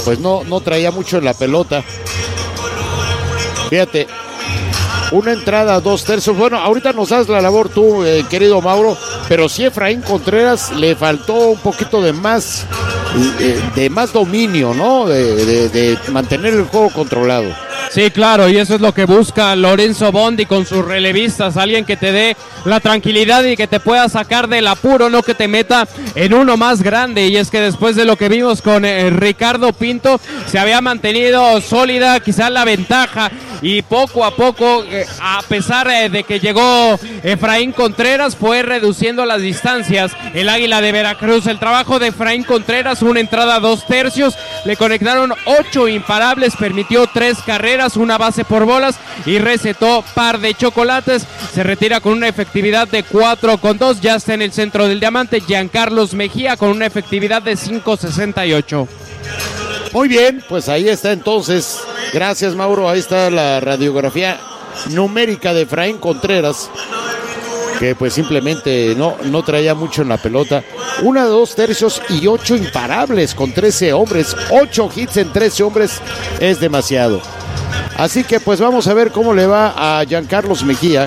pues no traía mucho en la pelota. Fíjate, una entrada, 2/3. Bueno, ahorita nos das la labor tú, querido Mauro, pero sí Efraín Contreras le faltó un poquito de más dominio, ¿no? De mantener el juego controlado. Sí, claro, y eso es lo que busca Lorenzo Bondi con sus relevistas, alguien que te dé la tranquilidad y que te pueda sacar del apuro, no que te meta en uno más grande. Y es que después de lo que vimos con Ricardo Pinto, se había mantenido sólida quizás la ventaja, y poco a poco, a pesar de que llegó Efraín Contreras, fue reduciendo las distancias el Águila de Veracruz. El trabajo de Efraín Contreras, una entrada 2/3, le conectaron 8 imparables, permitió 3 carreras, una base por bolas y recetó par de chocolates. Se retira con una efectividad de 4.2. Ya está en el centro del diamante Giancarlos Mejía con una efectividad de 5.68. Muy bien, pues ahí está entonces. Gracias, Mauro. Ahí está la radiografía numérica de Efraín Contreras, que pues simplemente no traía mucho en la pelota. 1, 2/3 y 8 imparables con 13 hombres. 8 hits en 13 hombres es demasiado. Así que pues vamos a ver cómo le va a Giancarlos Mejía.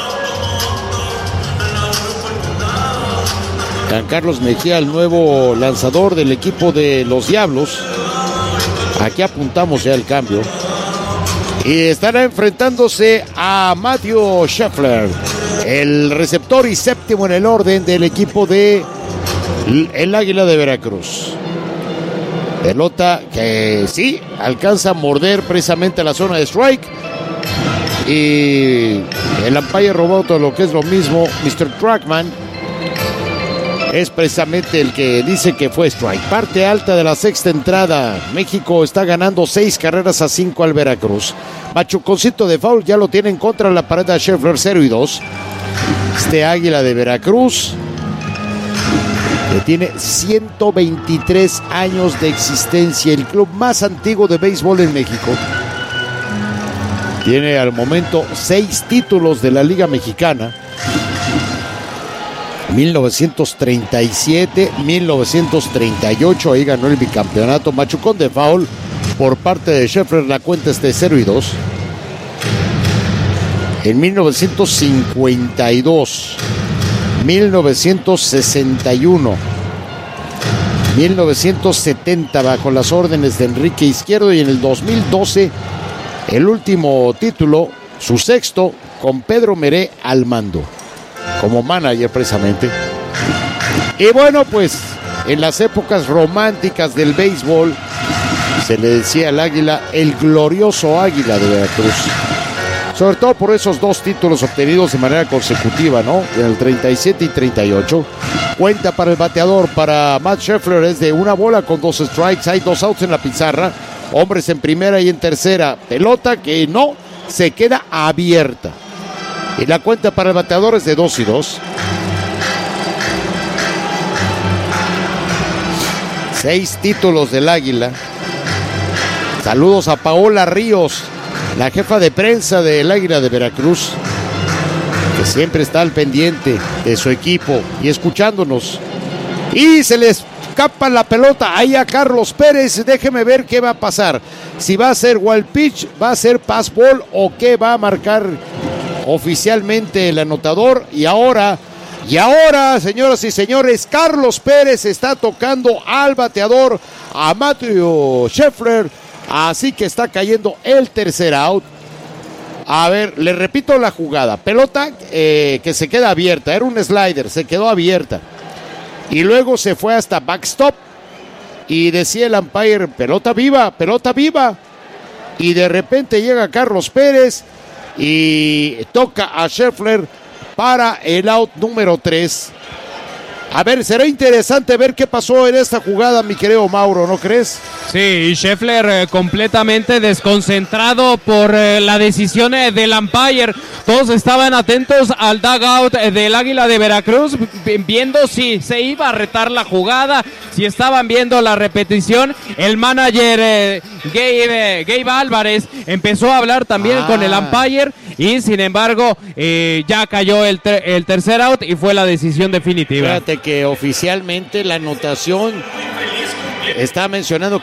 Giancarlos Mejía, el nuevo lanzador del equipo de los Diablos. Aquí apuntamos ya el cambio. Y estará enfrentándose a Matthew Scheffler, el receptor y séptimo en el orden del equipo de el Águila de Veracruz. Pelota que sí alcanza a morder precisamente la zona de strike. Y el umpire robot, lo que es lo mismo, Mr. Trackman, es precisamente el que dice que fue strike. Parte alta de la sexta entrada. México está ganando 6-5 al Veracruz. Machuconcito de foul, ya lo tiene en contra la pared de Scheffler, 0-2. Este Águila de Veracruz, que tiene 123 años de existencia, el club más antiguo de béisbol en México. Tiene al momento 6 títulos de la Liga Mexicana. 1937, 1938, ahí ganó el bicampeonato. Machucón de foul por parte de Scheffler, la cuenta es de 0-2. En 1952, 1961, 1970 bajo las órdenes de Enrique Izquierdo, y en el 2012 el último título, su sexto, con Pedro Meré al mando como manager precisamente. Y bueno, pues en las épocas románticas del béisbol se le decía al Águila el glorioso Águila de Veracruz, sobre todo por esos 2 títulos obtenidos de manera consecutiva, ¿no? En el 37 y 38. Cuenta para el bateador, para Matt Scheffler, es de 1 bola con 2 strikes. Hay 2 outs en la pizarra, hombres en primera y en tercera. Pelota que no se queda abierta. Y la cuenta para el bateador es de 2-2. 6 títulos del Águila. Saludos a Paola Ríos, la jefa de prensa del Águila de Veracruz, que siempre está al pendiente de su equipo y escuchándonos. Y se les escapa la pelota ahí a Carlos Pérez. Déjeme ver qué va a pasar. Si va a ser wild pitch, va a ser pass ball, o qué va a marcar oficialmente el anotador. Y ahora, señoras y señores, Carlos Pérez está tocando al bateador, a Matthew Scheffler. Así que está cayendo el tercer out. A ver, le repito la jugada. Pelota que se queda abierta. Era un slider, se quedó abierta. Y luego se fue hasta backstop. Y decía el umpire, pelota viva, pelota viva. Y de repente llega Carlos Pérez y toca a Scheffler para el out número 3. A ver, será interesante ver qué pasó en esta jugada, mi querido Mauro, ¿no crees? Sí, Scheffler completamente desconcentrado por la decisión del umpire. Todos estaban atentos al dugout del Águila de Veracruz, viendo si se iba a retar la jugada, si estaban viendo la repetición. El manager Gabe Álvarez empezó a hablar también con el umpire, y sin embargo ya cayó el tercer out y fue la decisión definitiva. Fíjate que oficialmente la anotación está mencionando